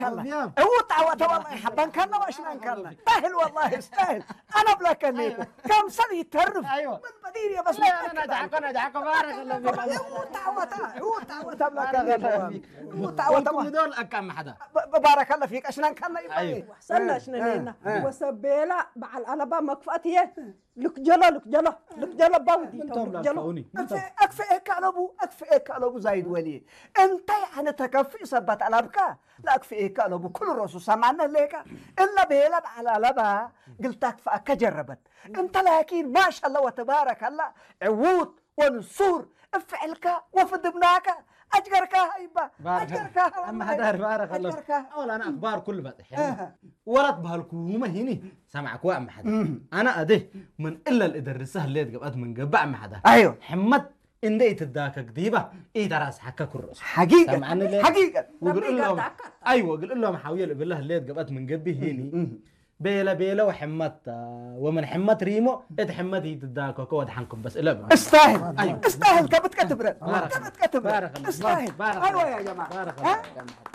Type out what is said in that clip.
الله هو تعوت والله حبان كنا واشنا كنا استاهل والله استاهل انا بلا كنيك كم سنه يترف ايوه من مدينه بس انا ادعك بارك الله فيك هو تعوت بلا كنيك هو تعوت دول كم حدا بارك الله فيك اشنا كنا ايوه حصلنا شنينا وسبيلا بعد الألبا مكفأتيه لك جلا باودي انتم لفوني اكفئك على ابو زايد ولي انت يعني تكفي سبت على لا اكفئك على ابو كل الرسول سمعنا ليك الا بيلعب على لبا قلت اكفئك جربت انت لكن ما شاء الله وتبارك الله عود ونصور افعلك وفدبناك اجرك هيبه اجرك اما هدار بارك الله اول انا اخبار كل بدح ورد بهالكومه هني سمعك وام حدا انا اده من الا الادرسه اللي تقبض من قبع ما حدا ايوه حمد ان ديت الداك قديبه اي دراس حكا كرس حقيقه حقيقه وقول لهم ايوه قول لهم حاويل بالله اللي تقبض من قبي هني بيلا وحمت ومن حمت ريمو اتحمت هي تداك وكود حنكم بس لا استاهل أيوة. استاهل كبت كتب بارك الله استاهل بارك ايوه يا جماعه بارك الله